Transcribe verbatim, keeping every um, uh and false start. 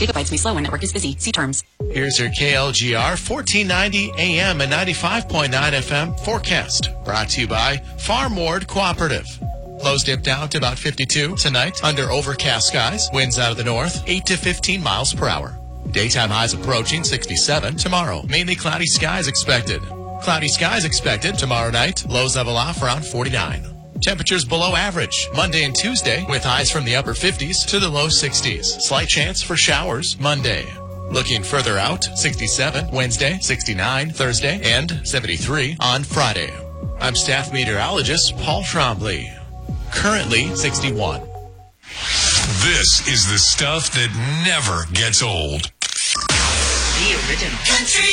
Gigabytes may slow when network is busy. See terms. Here's your K L G R fourteen ninety A M and ninety-five point nine F M forecast. Brought to you by Farm Ward Cooperative. Lows dip down to about fifty-two tonight under overcast skies. Winds out of the north, eight to fifteen miles per hour. Daytime highs approaching sixty-seven tomorrow. Mainly cloudy skies expected. Cloudy skies expected tomorrow night. Lows level off around forty-nine. Temperatures below average Monday and Tuesday with highs from the upper fifties to the low sixties. Slight chance for showers Monday. Looking further out, sixty-seven Wednesday, sixty-nine Thursday, and seventy-three on Friday. I'm staff meteorologist Paul Trombley. Currently sixty-one. This is the stuff that never gets old. The original. Country